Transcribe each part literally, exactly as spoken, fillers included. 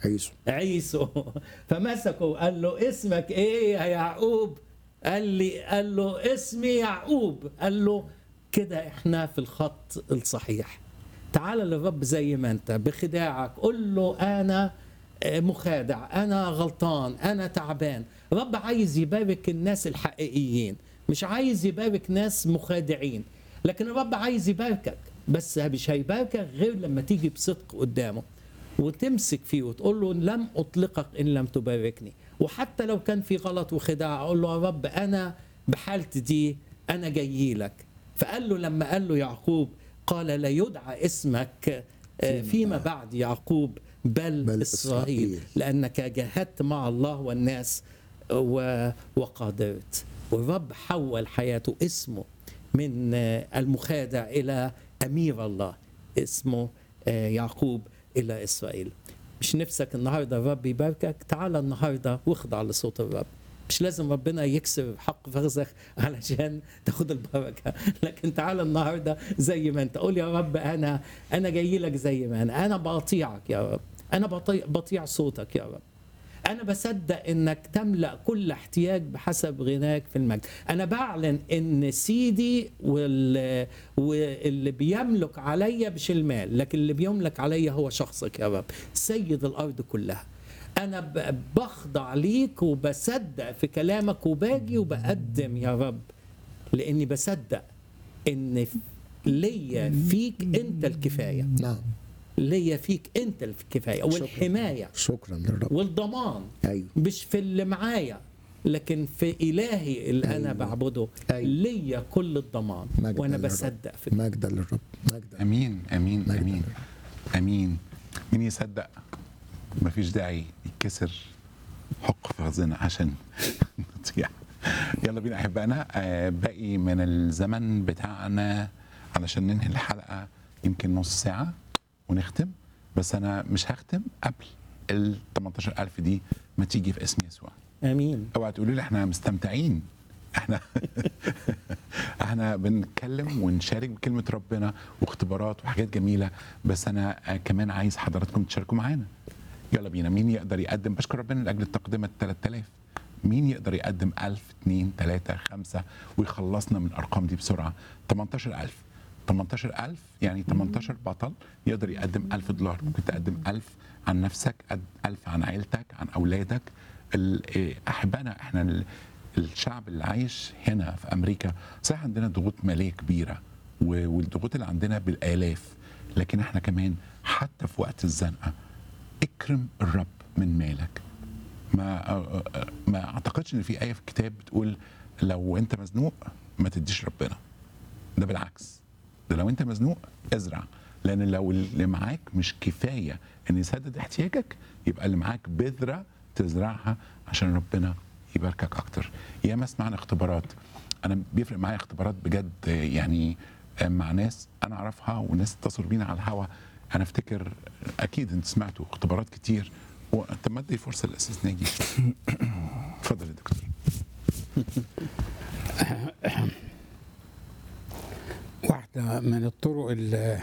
عيسو عيسو. فمسكه وقال له اسمك ايه يا يعقوب؟ قال لي قال له اسمي يعقوب. قال له كده احنا في الخط الصحيح. تعال للرب زي ما انت بخداعك، قل له انا مخادع، انا غلطان، انا تعبان. رب عايز يبارك الناس الحقيقيين، مش عايز يبارك ناس مخادعين. لكن الرب عايز يباركك، بس مش هيباركك غير لما تيجي بصدق قدامه وتمسك فيه وتقول له لم أطلقك إن لم تباركني. وحتى لو كان في غلط وخداع أقول له يا رب أنا بحالتي دي أنا جاي لك. فقال له لما قال له يعقوب قال لا يدعى اسمك فيما بعد يعقوب بل, بل إسرائيل, إسرائيل لأنك جاهدت مع الله والناس وقادرت. والرب حول حياته، اسمه من المخادع إلى أمير الله، اسمه يعقوب إلى إسرائيل. مش نفسك النهاردة الرب يباركك؟ تعال النهاردة واخضع لصوت الرب. مش لازم ربنا يكسر حق فرزخ علشان تاخد البركة، لكن تعال النهاردة زي ما انت، قول يا رب أنا أنا جاي لك زي ما أنا، أنا بطيعك يا رب، أنا بطيع, بطيع صوتك يا رب. أنا بصدق إنك تملأ كل احتياج بحسب غناك في المجد. أنا بعلن إن سيدي وال... واللي بيملك عليا مش المال، لكن اللي بيملك عليا هو شخصك يا رب، سيد الأرض كلها. أنا بخضع ليك وبصدق في كلامك وباجي وبقدم يا رب، لأني بصدق إن ليا فيك أنت الكفاية. نعم، ليا فيك انت الكفايه والحمايه. شكرا للرب. والضمان. أيوه. مش في اللي معايا لكن في الهي اللي أيوه. انا بعبده. أيوه. ليا كل الضمان وانا بصدق في مجد للرب. مجد. امين امين مجد امين للرب. امين. مين يصدق؟ مفيش داعي يتكسر حق فرزنا عشان نطيع. يلا بينا احبائنا، باقي من الزمن بتاعنا علشان ننهي الحلقه يمكن نص ساعه ونختم، بس انا مش هختم قبل ال تمنتاشر ألف دي ما تيجي في اسم يسوع. امين. اوعى تقولوا لي احنا مستمتعين، احنا احنا بنتكلم ونشارك بكلمه ربنا واختبارات وحاجات جميله، بس انا كمان عايز حضراتكم تشاركوا معانا. يلا بينا. مين يقدر يقدم؟ بشكر ربنا لاجل التقدمه ثلاثة آلاف. مين يقدر يقدم ألف اتنين تلاتة خمسة ويخلصنا من الارقام دي بسرعه؟ تمنتاشر ألف. تمنتاشر ألف يعني تمنتاشر بطل يقدر يقدم ألف دولار. ممكن تقدم ألف عن نفسك، ألف عن عيلتك، عن أولادك. أحبائنا احنا الشعب اللي عايش هنا في أمريكا صحيح عندنا ضغوط مالية كبيرة والضغوط اللي عندنا بالآلاف، لكن احنا كمان حتى في وقت الزنقة اكرم الرب من مالك. ما ما اعتقدش ان في آية في الكتاب بتقول لو انت مزنوق ما تديش ربنا. ده بالعكس، ده لو انت مزنوق ازرع، لان لو اللي معاك مش كفايه ان يسدد احتياجك يبقى اللي معاك بذره تزرعها عشان ربنا يباركك اكتر. ياما سمعنا اختبارات، انا بيفرق معايا اختبارات بجد، يعني مع ناس انا اعرفها وناس اتصلوا بينا على الهوا. انا افتكر اكيد انت سمعتوا اختبارات كتير. طب ما ادي فرصه للاساس ناجي. اتفضل يا دكتور. واحدة من الطرق اللي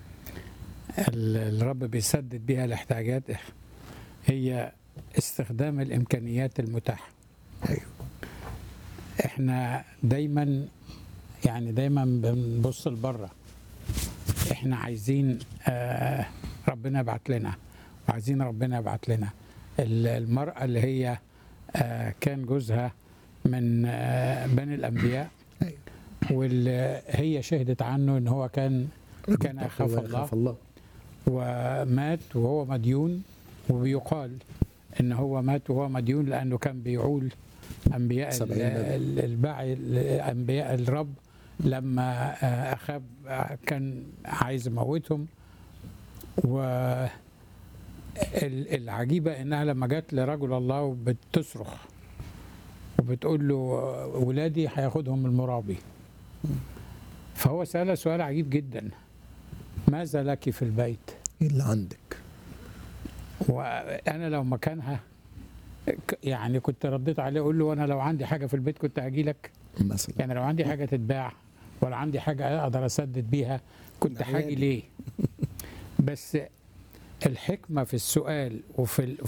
الرب بيسدد بيها الاحتياجات هي استخدام الإمكانيات المتاحة. أيوه. احنا دايما يعني دايما بنبص لبره، احنا عايزين آه ربنا يبعت لنا، وعايزين ربنا يبعت لنا. المرأة اللي هي آه كان جوزها من آه بني الأنبياء، أيوه. واللي هي شهدت عنه ان هو كان كان يخاف الله, الله ومات وهو مديون، وبيقال ان هو مات وهو مديون لانه كان بيعول انبياء الباعي انبياء الرب لما اخاب كان عايز يموتهم. والعجيبه انها لما جت لرجل الله وبتصرخ وبتقول له ولادي هياخدهم المرابي، فهو سأل سؤال عجيب جدا: ماذا لك في البيت؟ ايه اللي عندك؟ وانا لو مكانها يعني كنت رديت عليه اقول له انا لو عندي حاجه في البيت كنت هاجي لك مثلا. يعني لو عندي حاجه تتباع ولا عندي حاجه اقدر اسدد بيها كنت هاجي ليه؟ بس الحكمة في السؤال وفي ال-